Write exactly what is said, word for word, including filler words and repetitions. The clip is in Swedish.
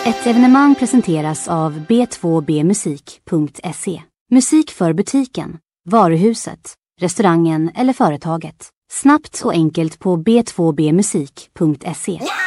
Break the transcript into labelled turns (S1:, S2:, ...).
S1: Ett evenemang presenteras av b två b musik punkt se. Musik för butiken, varuhuset, restaurangen eller företaget. Snabbt och enkelt på b två b musik punkt se.